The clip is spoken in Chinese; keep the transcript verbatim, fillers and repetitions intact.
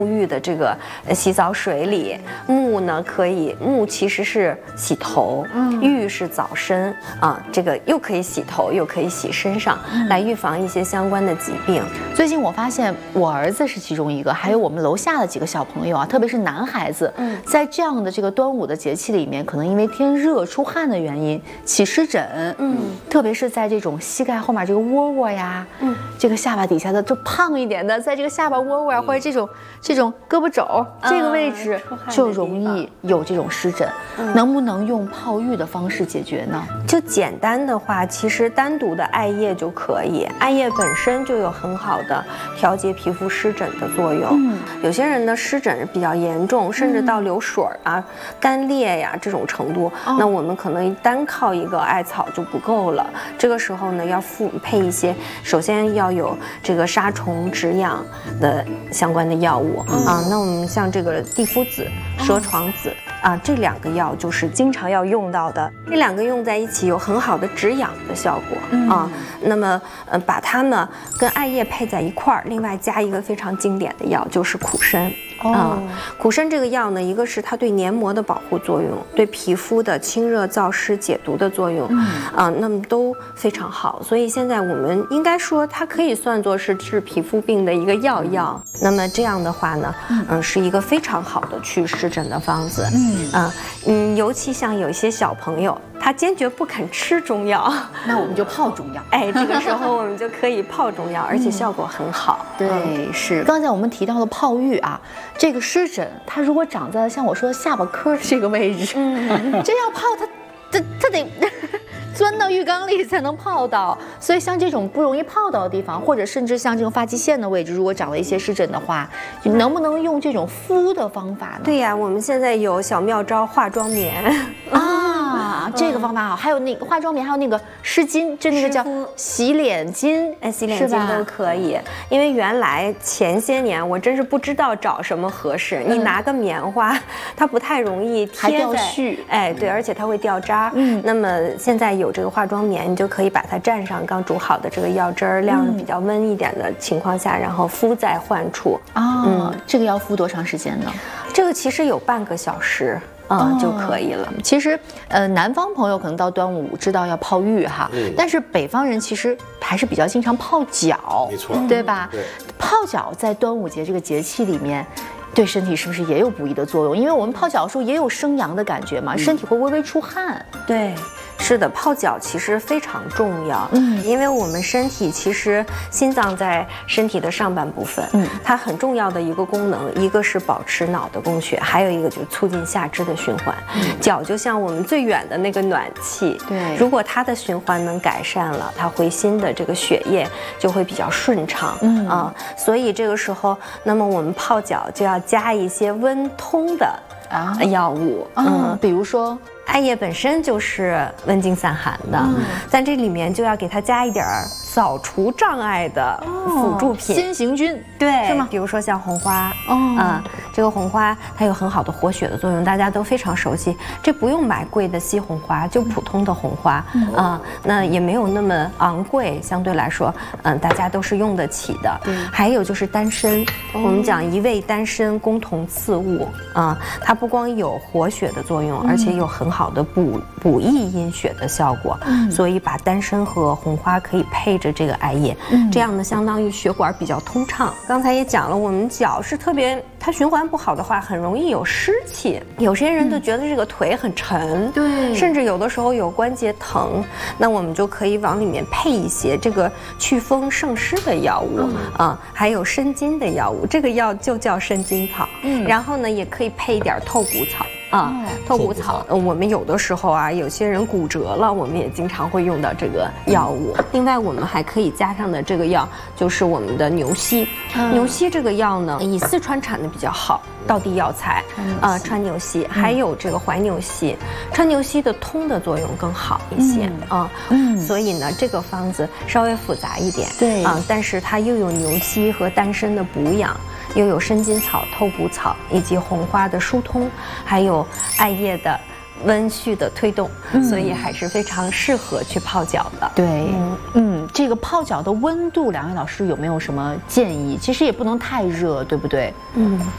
沐浴的这个洗澡水里，沐呢可以沐其实是洗头，嗯，浴是澡身啊，这个又可以洗头又可以洗身上，嗯、来预防一些相关的疾病。 最近我发现我儿子是其中一个，还有我们楼下的几个小朋友啊，特别是男孩子，嗯，在这样的这个端午的节气里面，可能因为天热出汗的原因起湿疹，嗯，特别是在这种膝盖后面这个窝窝呀，嗯，这个下巴底下的就胖一点的，在这个下巴窝窝啊，或者这种。这种胳膊肘这个位置就容易有这种湿疹，嗯、能不能用泡浴的方式解决呢？ 就简单的话，其实单独的艾叶就可以，艾叶本身就有很好的调节皮肤湿疹的作用。嗯、有些人的湿疹比较严重，甚至到流水啊、嗯、干裂呀这种程度，哦、那我们可能单靠一个艾草就不够了。这个时候呢，要附配一些，首先要有这个杀虫止痒的相关的药物。啊，那我们像这个地肤子、蛇床子啊，这两个药就是经常要用到的。这两个用在一起有很好的止痒的效果啊。那么，呃，把它呢跟艾叶配在一块儿，另外加一个非常经典的药，就是苦参。啊、嗯，苦参这个药呢，一个是它对黏膜的保护作用，对皮肤的清热燥湿解毒的作用，嗯，啊，那么都非常好。所以现在我们应该说，它可以算作是治皮肤病的一个药药。那么这样的话呢，嗯，是一个非常好的祛湿疹的方子。嗯啊，嗯，尤其像有一些小朋友，他坚决不肯吃中药， 那我们就泡中药。 哎，这个时候我们就可以泡中药，而且效果很好。 对，嗯、是。刚才我们提到的泡浴啊。这个湿疹，它如果长在像我说下巴颏这个位置，嗯，这要泡它，它它得钻到浴缸里才能泡到。所以像这种不容易泡到的地方，或者甚至像这种发际线的位置，如果长了一些湿疹的话，能不能用这种敷的方法呢？ 对呀，我们现在有小妙招化妆棉啊，这个方法好。还有那个化妆棉，还有那个湿巾，就那个叫洗脸巾， 哎，洗脸巾都可以。因为原来前些年我真是不知道找什么合适，嗯、你拿个棉花，它不太容易贴在， 还掉絮， 哎，对，而且它会掉渣。嗯，那么现在有这个化妆棉，你就可以把它蘸上刚煮好的这个药汁儿，晾比较温一点的情况下，然后敷在患处。 哦，嗯，这个要敷多长时间呢？ 这个其实有半个小时。嗯，就可以了。 其实，呃，南方朋友可能到端午知道要泡浴哈，嗯、但是北方人其实还是比较经常泡脚， 没错， 对吧？ 对， 泡脚在端午节这个节气里面，对身体是不是也有补益的作用？因为我们泡脚的时候也有生阳的感觉嘛，嗯、身体会微微出汗。 对。是的，泡脚其实非常重要，嗯，因为我们身体其实心脏在身体的上半部分，嗯，它很重要的一个功能，一个是保持脑的供血，还有一个就是促进下肢的循环。嗯、脚就像我们最远的那个暖气，对，如果它的循环能改善了，它回心的这个血液就会比较顺畅，嗯啊，所以这个时候，那么我们泡脚就要加一些温通的啊药物， 嗯，比如说。 艾叶本身就是温经散寒的，嗯、但这里面就要给它加一点儿扫除障碍的辅助品， 哦、先行菌， 对， 是吗？ 比如说像红花，哦，啊、嗯，这个红花它有很好的活血的作用，大家都非常熟悉。这不用买贵的西红花，就普通的红花，嗯、啊，那也没有那么昂贵，相对来说，嗯，大家都是用得起的。对，还有就是丹参，哦、我们讲一味丹参共同次物，啊，它不光有活血的作用，嗯、而且有很好的补补益阴血的效果，嗯、所以把丹参和红花可以配着这个艾叶，嗯、这样呢，相当于血管比较通畅。刚才也讲了，我们脚是特别，它循环不好的话，很容易有湿气。有些人就觉得这个腿很沉，对、嗯，甚至有的时候有关节疼，那我们就可以往里面配一些这个祛风胜湿的药物，嗯、啊，还有生津的药物。这个药就叫生津草，嗯，然后呢，也可以配一点透骨草。啊，透骨草，呃，我们有的时候啊，有些人骨折了，我们也经常会用到这个药物。另外，我们还可以加上的这个药就是我们的牛膝。嗯、牛膝这个药呢，以四川产的比较好，道地药材啊，川牛膝，还有这个怀牛膝。川牛膝的通的作用更好一些啊，嗯，所以呢，这个方子稍微复杂一点，对啊，但是它又有牛膝和丹参的补养。又有生津草、透骨草以及红花的疏通，还有艾叶的温煦的推动，嗯、所以还是非常适合去泡脚的。 对，嗯，嗯这个泡脚的温度，两位老师有没有什么建议？其实也不能太热，对不对？ 嗯，